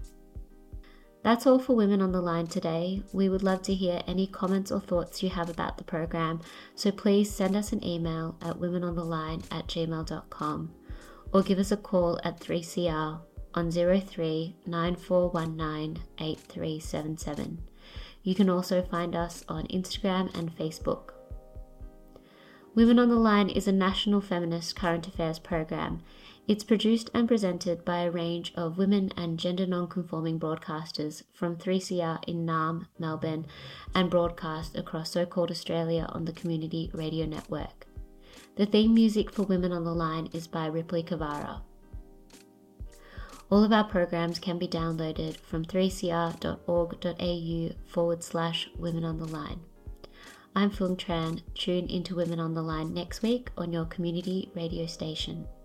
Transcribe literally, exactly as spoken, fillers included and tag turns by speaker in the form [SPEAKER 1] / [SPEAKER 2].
[SPEAKER 1] That's all for Women on the Line today. We would love to hear any comments or thoughts you have about the program, so please send us an email at womenontheline at gmail dot com or give us a call at three C R on zero three nine four one nine eight three seven seven. You can also find us on Instagram and Facebook. Women on the Line is a national feminist current affairs program. It's produced and presented by a range of women and gender non-conforming broadcasters from three C R in Naarm, Melbourne, and broadcast across so-called Australia on the Community Radio Network. The theme music for Women on the Line is by Ripley Kavara. All of our programs can be downloaded from three c r dot org dot a u forward slash Women on the Line. I'm Phung Tran. Tune into Women on the Line next week on your community radio station.